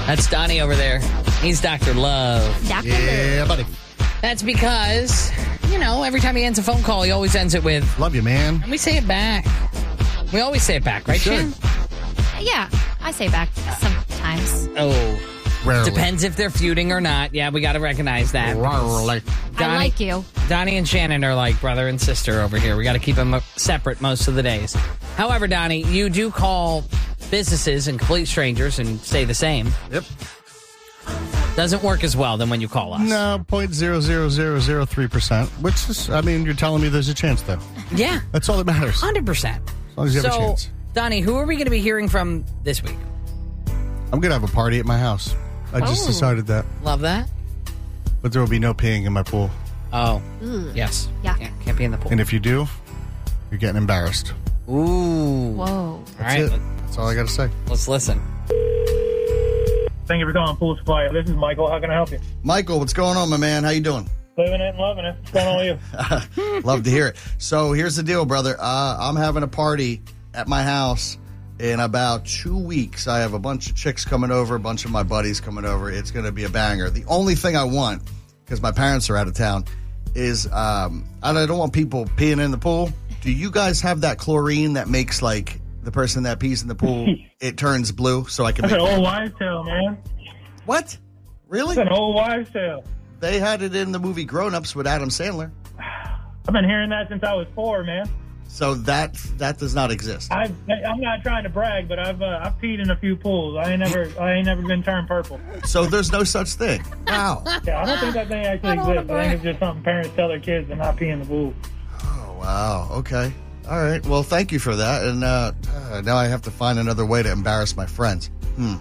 That's Donnie over there. He's Dr. Love. Dr. Yeah, buddy. That's because, every time he ends a phone call, he always ends it with, Love you, man. and we say it back. We always say it back, right, Should. Jen? Yeah, I say back sometimes. Oh, Rarely. depends if they're feuding or not. Yeah, we got to recognize that. Rarely. I like you. Donnie and Shannon are like brother and sister over here. We got to keep them separate most of the days. However, Donnie, you do call businesses and complete strangers and say the same. Yep. Doesn't work as well than when you call us. No, 0.00003%, which is, you're telling me there's a chance then. Yeah. That's all that matters. 100%. As long as you have a chance. Donnie, who are we going to be hearing from this week? I'm going to have a party at my house. I just decided that. Love that. But there will be no peeing in my pool. Oh, Ugh. yes. Yuck. Can't be in the pool. And if you do, you're getting embarrassed. Ooh. Whoa. All That's right. it. That's all I got to say. Let's listen. Thank you for calling Pool Supply. This is Michael. How can I help you? Michael, what's going on, my man? How you doing? Living it and loving it. What's going on with you? Love to hear it. So here's the deal, brother. I'm having a party at my house in about 2 weeks. I have a bunch of chicks coming over, a bunch of my buddies coming over. It's going to be a banger. The only thing I want, because my parents are out of town, is I don't want people peeing in the pool. Do you guys have that chlorine that makes, like, the person that pees in the pool, it turns blue so I can That's make an old wives' tale, man. What? Really? That's an old wives' tale. They had it in the movie Grown Ups with Adam Sandler. I've been hearing that since I was 4, man. So that does not exist. I'm not trying to brag, but I've peed in a few pools. I ain't never been turned purple. So there's no such thing. Wow. Yeah, I don't think that thing actually exists. I think it's just something parents tell their kids to not pee in the pool. Oh, wow. Okay. All right. Well, thank you for that. And now I have to find another way to embarrass my friends.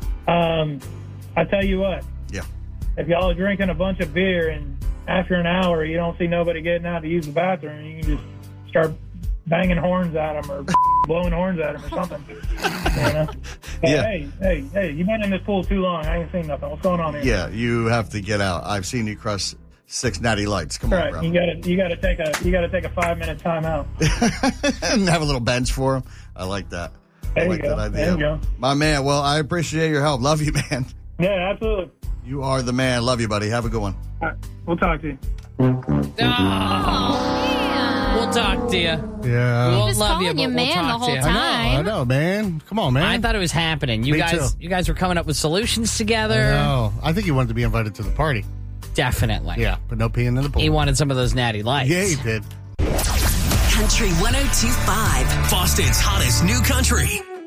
I tell you what. Yeah. If y'all are drinking a bunch of beer and after an hour you don't see nobody getting out to use the bathroom, you can just start banging horns at them or blowing horns at them or something. Yeah. Hey, you've been in this pool too long. I ain't seen nothing. What's going on here? Yeah, you have to get out. I've seen you crush 6 natty lights. Come on, Right. bro. You gotta take a 5-minute timeout. And have a little bench for them. I like that. I There you like go. that idea. There you go. My man, well, I appreciate your help. Love you, man. Yeah, absolutely. You are the man. Love you, buddy. Have a good one. All right. We'll talk to you. We'll talk to you. Yeah. We'll Just love you, calling but you we'll man talk the to whole you. time. I know, man. Come on, man. I thought it was happening. You Me guys too. were coming up with solutions together. No, I think he wanted to be invited to the party. Definitely. Yeah, but no peeing in the pool. He wanted some of those natty lights. Yeah, he did. Country 102.5. Boston's hottest new country.